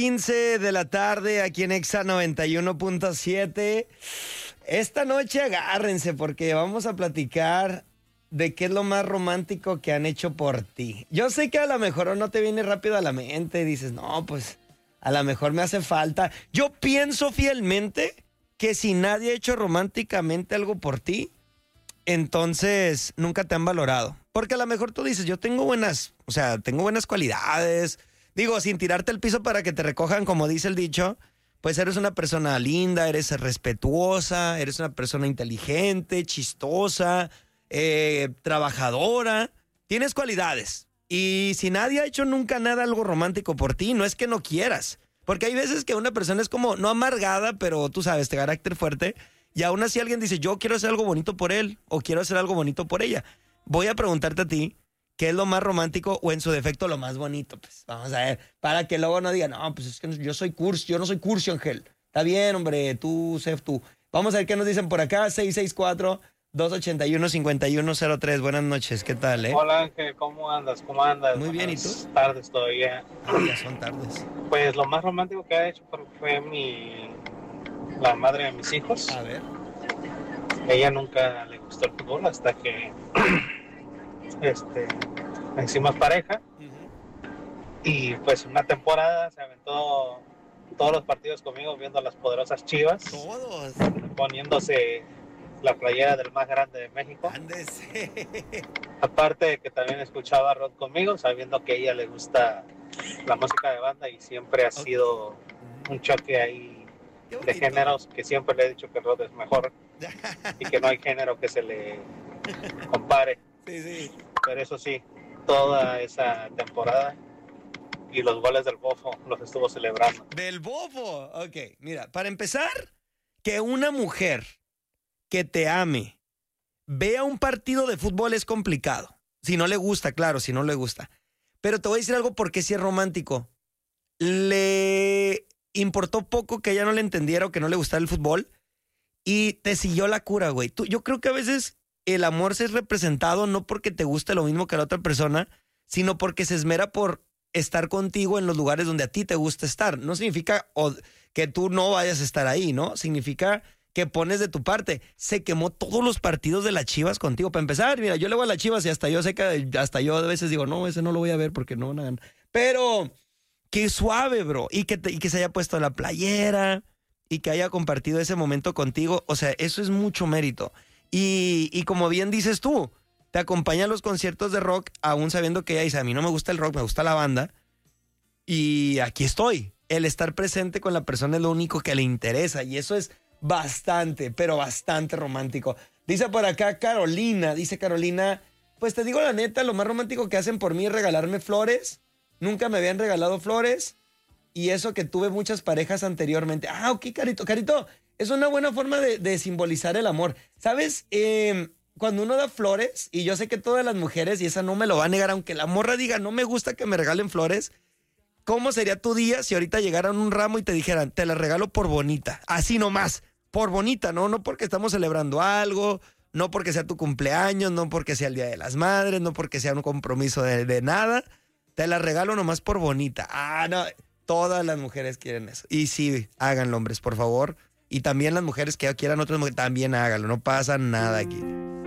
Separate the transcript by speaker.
Speaker 1: 15 de la tarde aquí en Exa 91.7. Esta noche agárrense porque vamos a platicar de qué es lo más romántico que han hecho por ti. Yo sé que a lo mejor no te viene rápido a la mente, dices, no, pues a lo mejor me hace falta. Yo pienso fielmente que si nadie ha hecho románticamente algo por ti, entonces nunca te han valorado. Porque a lo mejor tú dices, yo tengo buenas cualidades. Digo, sin tirarte el piso para que te recojan, como dice el dicho, pues eres una persona linda, eres respetuosa, eres una persona inteligente, chistosa, trabajadora. Tienes cualidades. Y si nadie ha hecho nunca nada algo romántico por ti, no es que no quieras. Porque hay veces que una persona es como, no amargada, pero tú sabes, de carácter fuerte. Y aún así alguien dice, yo quiero hacer algo bonito por él o quiero hacer algo bonito por ella. Voy a preguntarte a ti, ¿qué es lo más romántico o en su defecto lo más bonito? Pues vamos a ver, para que luego no digan, no, pues es que yo no soy cursi, Ángel. Está bien, hombre, tú, Sef, tú. Vamos a ver qué nos dicen por acá, 664-281-5103. Buenas noches, ¿qué tal,
Speaker 2: Hola, Ángel, ¿cómo andas?
Speaker 1: Muy bien, ¿y tú?
Speaker 2: Tardes todavía.
Speaker 1: Ya son tardes.
Speaker 2: Pues lo más romántico que ha hecho fue la madre de mis hijos.
Speaker 1: A ver.
Speaker 2: Ella nunca le gustó el fútbol hasta que hicimos pareja. Y pues una temporada se aventó todos los partidos conmigo viendo a las poderosas Chivas.
Speaker 1: Todos.
Speaker 2: Poniéndose la playera del más grande de México.
Speaker 1: Ándese.
Speaker 2: Aparte de que también escuchaba rock conmigo, sabiendo que a ella le gusta la música de banda y siempre ha sido un choque ahí de géneros, que siempre le he dicho que el rock es mejor y que no hay género que se le compare.
Speaker 1: Sí.
Speaker 2: Pero eso sí, toda esa temporada y los goles del Bofo los estuvo celebrando.
Speaker 1: ¿Del Bofo? Ok, mira, para empezar, que una mujer que te ame vea un partido de fútbol es complicado. Si no le gusta, claro, si no le gusta. Pero te voy a decir algo porque sí es romántico. Le importó poco que ella no le entendiera o que no le gustara el fútbol y te siguió la cura, güey. Yo creo que a veces el amor se es representado no porque te guste lo mismo que a la otra persona, sino porque se esmera por estar contigo en los lugares donde a ti te gusta estar. No significa que tú no vayas a estar ahí, ¿no? Significa que pones de tu parte. Se quemó todos los partidos de las Chivas contigo. Para empezar, mira, yo le voy a las Chivas y hasta yo sé que hasta yo a veces digo, no, ese no lo voy a ver porque no van. Pero qué suave, bro. Y que se haya puesto la playera y que haya compartido ese momento contigo. O sea, eso es mucho mérito. Y como bien dices tú, te acompaña a los conciertos de rock, aún sabiendo que ella dice, a mí no me gusta el rock, me gusta la banda. Y aquí estoy. El estar presente con la persona es lo único que le interesa. Y eso es bastante, pero bastante romántico. Dice por acá Carolina, pues te digo la neta, lo más romántico que hacen por mí es regalarme flores. Nunca me habían regalado flores. Y eso que tuve muchas parejas anteriormente. Ah, ok, Carito. Carito, es una buena forma de simbolizar el amor. ¿Sabes? Cuando uno da flores, y yo sé que todas las mujeres, y esa no me lo va a negar, aunque la morra diga, no me gusta que me regalen flores, ¿cómo sería tu día si ahorita llegaran un ramo y te dijeran, te la regalo por bonita? Así nomás, por bonita, ¿no? No porque estamos celebrando algo, no porque sea tu cumpleaños, no porque sea el Día de las Madres, no porque sea un compromiso de nada. Te la regalo nomás por bonita. Ah, no, todas las mujeres quieren eso. Y sí, háganlo, hombres, por favor. Y también las mujeres que quieran otras mujeres, también háganlo. No pasa nada aquí.